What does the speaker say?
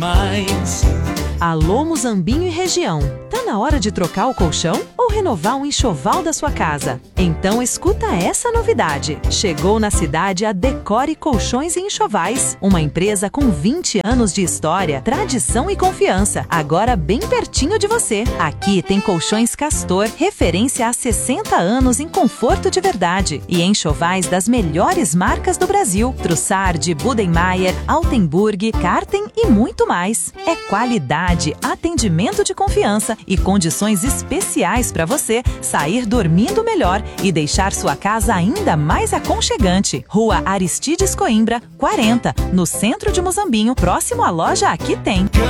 mais. Alô Muzambinho e região, tá na hora de trocar o colchão ou renovar o enxoval da sua casa? Então escuta essa novidade. Chegou na cidade a Decore Colchões e Enxovais, uma empresa com 20 anos de história, tradição e confiança, agora bem pertinho de você. Aqui tem colchões Castor, referência há 60 anos em conforto de verdade, e enxovais das melhores marcas do Brasil: Trussardi, Budenmeier, Altenburg, Karten e muito mais. É qualidade, atendimento de confiança e condições especiais para você sair dormindo melhor e deixar sua casa ainda mais aconchegante. Rua Aristides Coimbra, 40, no centro de Muzambinho, próximo à loja Aqui Tem.